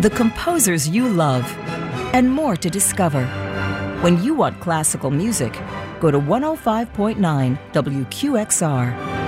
the composers you love, and more to discover. When you want classical music, go to 105.9 WQXR.